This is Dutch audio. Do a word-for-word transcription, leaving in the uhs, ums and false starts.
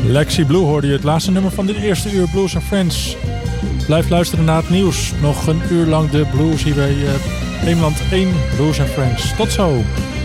Lexi Blue hoorde je, het laatste nummer van dit eerste uur Blues and Friends. Blijf luisteren naar het nieuws. Nog een uur lang de blues hier bij uh, Eemland één Blues and Friends. Tot zo!